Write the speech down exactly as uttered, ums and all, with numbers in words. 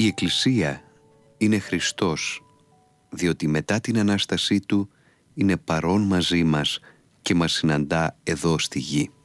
Η Εκκλησία είναι Χριστός, διότι μετά την Ανάστασή Του είναι παρόν μαζί μας και μας συναντά εδώ στη γη.